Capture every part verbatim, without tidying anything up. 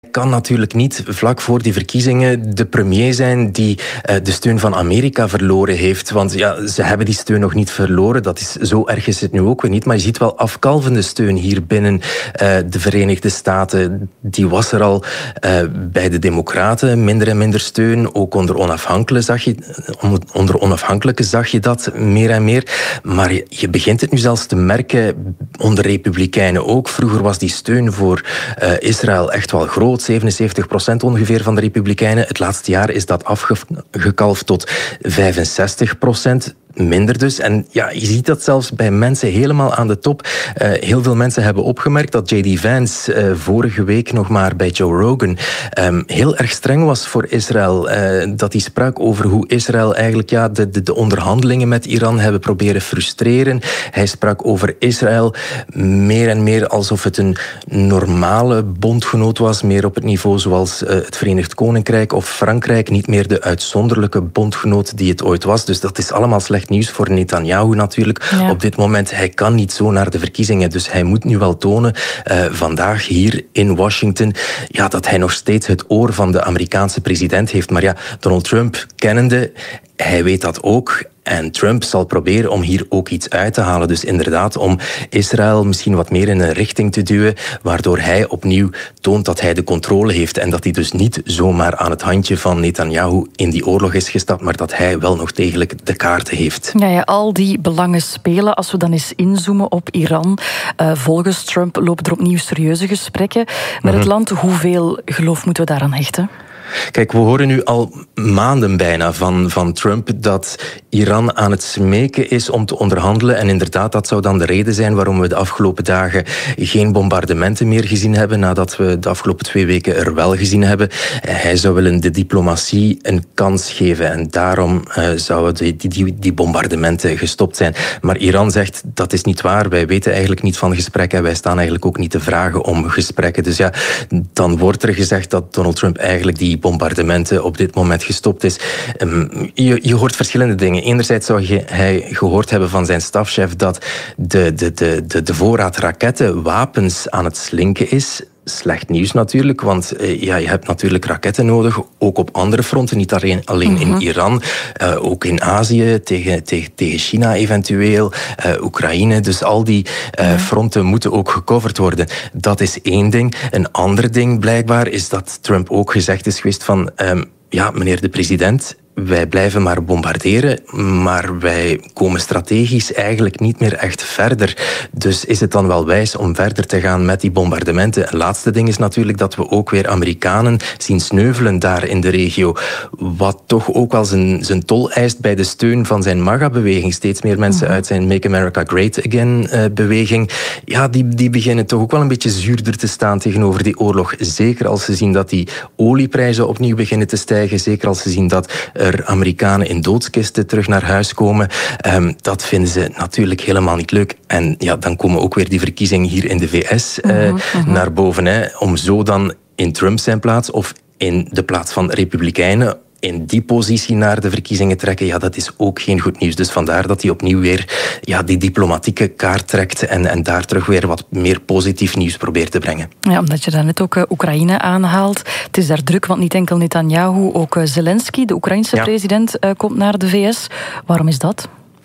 kan natuurlijk niet vlak voor die verkiezingen de premier zijn die uh, de steun van Amerika verloren heeft. Want ja, ze hebben die steun nog niet verloren. Dat is, zo erg is het nu ook weer niet. Maar je ziet wel afkalvende steun hier binnen uh, de Verenigde Staten. Die was er al uh, bij de Democraten. Minder en minder steun. Ook onder onafhankelijken zag je, onder onafhankelijken zag je dat meer en meer. Maar je, je begint het nu zelfs te merken onder Republikeinen ook. Vroeger was die steun voor uh, Israël echt wel groot. zevenenzeventig procent ongeveer van de Republikeinen. Het laatste jaar is dat afgekalfd tot vijfenzestig procent. Minder dus. En ja, je ziet dat zelfs bij mensen helemaal aan de top. Uh, heel veel mensen hebben opgemerkt dat J D Vance uh, vorige week nog maar bij Joe Rogan um, heel erg streng was voor Israël. Uh, dat hij sprak over hoe Israël eigenlijk ja, de, de, de onderhandelingen met Iran hebben proberen frustreren. Hij sprak over Israël meer en meer alsof het een normale bondgenoot was. Meer op het niveau zoals uh, het Verenigd Koninkrijk of Frankrijk. Niet meer de uitzonderlijke bondgenoot die het ooit was. Dus dat is allemaal slecht nieuws voor Netanyahu natuurlijk. Ja. Op dit moment, hij kan niet zo naar de verkiezingen. Dus hij moet nu wel tonen, uh, vandaag hier in Washington, ja, dat hij nog steeds het oor van de Amerikaanse president heeft. Maar ja, Donald Trump kennende, hij weet dat ook. En Trump zal proberen om hier ook iets uit te halen. Dus inderdaad, om Israël misschien wat meer in een richting te duwen, waardoor hij opnieuw toont dat hij de controle heeft en dat hij dus niet zomaar aan het handje van Netanyahu in die oorlog is gestapt, maar dat hij wel nog degelijk de kaarten heeft. Ja, ja, al die belangen spelen. Als we dan eens inzoomen op Iran, uh, volgens Trump lopen er opnieuw serieuze gesprekken met mm-hmm. het land. Hoeveel geloof moeten we daaraan hechten? Kijk, we horen nu al maanden bijna van, van Trump dat Iran aan het smeken is om te onderhandelen. En inderdaad, dat zou dan de reden zijn waarom we de afgelopen dagen geen bombardementen meer gezien hebben, nadat we de afgelopen twee weken er wel gezien hebben. Hij zou willen de diplomatie een kans geven en daarom uh, zouden die, die, die bombardementen gestopt zijn. Maar Iran zegt, dat is niet waar. Wij weten eigenlijk niet van gesprekken en wij staan eigenlijk ook niet te vragen om gesprekken. Dus ja, dan wordt er gezegd dat Donald Trump eigenlijk die bombardementen op dit moment gestopt is. Um, je, je hoort verschillende dingen. Enerzijds zou je, hij gehoord hebben van zijn stafchef dat de, de, de, de, de voorraad raketten, wapens aan het slinken is. Slecht nieuws natuurlijk, want uh, ja, je hebt natuurlijk raketten nodig, ook op andere fronten, niet alleen, alleen mm-hmm. in Iran, uh, ook in Azië, tegen, tegen, tegen China eventueel, uh, Oekraïne. Dus al die uh, mm-hmm. fronten moeten ook gecoverd worden. Dat is één ding. Een ander ding blijkbaar is dat Trump ook gezegd is geweest van, um, ja, meneer de president, wij blijven maar bombarderen, maar wij komen strategisch eigenlijk niet meer echt verder. Dus is het dan wel wijs om verder te gaan met die bombardementen? Het laatste ding is natuurlijk dat we ook weer Amerikanen zien sneuvelen daar in de regio. Wat toch ook wel zijn, zijn tol eist bij de steun van zijn MAGA-beweging. Steeds meer mensen mm-hmm. uit zijn Make America Great Again-beweging. Uh, ja, die, die beginnen toch ook wel een beetje zuurder te staan tegenover die oorlog. Zeker als ze zien dat die olieprijzen opnieuw beginnen te stijgen. Zeker als ze zien dat er Amerikanen in doodskisten terug naar huis komen. Um, dat vinden ze natuurlijk helemaal niet leuk. En ja, dan komen ook weer die verkiezingen hier in de V S uh, mm-hmm, mm-hmm. naar boven. Hè, om zo dan in Trump zijn plaats of in de plaats van Republikeinen in die positie naar de verkiezingen trekken, ja, dat is ook geen goed nieuws. Dus vandaar dat hij opnieuw weer ja, die diplomatieke kaart trekt en, en daar terug weer wat meer positief nieuws probeert te brengen. Ja, omdat je daarnet ook uh, Oekraïne aanhaalt. Het is daar druk, want niet enkel Netanyahu, ook uh, Zelensky, de Oekraïnse ja. president, uh, komt naar de V S. Waarom is dat?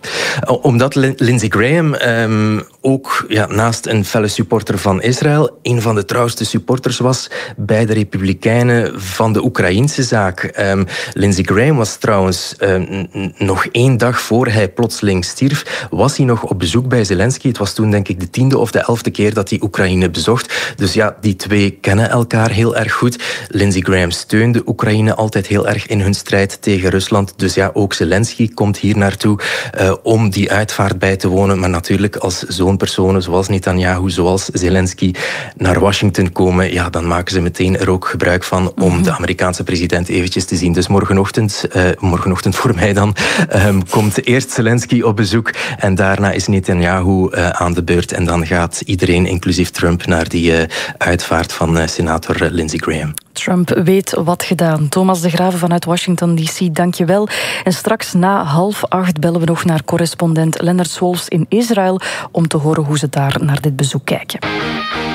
Omdat Lindsey Graham um, ook ja, naast een felle supporter van Israël een van de trouwste supporters was bij de Republikeinen van de Oekraïnse zaak. Um, Lindsey Graham was trouwens um, nog één dag voor hij plotseling stierf, was hij nog op bezoek bij Zelensky. Het was toen denk ik de tiende of de elfde keer dat hij Oekraïne bezocht. Dus ja, die twee kennen elkaar heel erg goed. Lindsey Graham steunde Oekraïne altijd heel erg in hun strijd tegen Rusland. Dus ja, ook Zelensky komt hier naartoe uh, om die uitvaart bij te wonen. Maar natuurlijk, als zo'n personen zoals Netanyahu, zoals Zelensky naar Washington komen, ja, dan maken ze meteen er ook gebruik van om mm-hmm. de Amerikaanse president eventjes te zien. Dus morgenochtend, uh, morgenochtend voor mij dan, um, komt eerst Zelensky op bezoek en daarna is Netanyahu uh, aan de beurt. En dan gaat iedereen, inclusief Trump, naar die uh, uitvaart van uh, senator uh, Lindsey Graham. Trump weet wat gedaan. Thomas de Graven vanuit Washington D C, dank je wel. En straks na half acht bellen we nog naar correspondent Lennart Swolfs in Israël om te horen hoe ze daar naar dit bezoek kijken.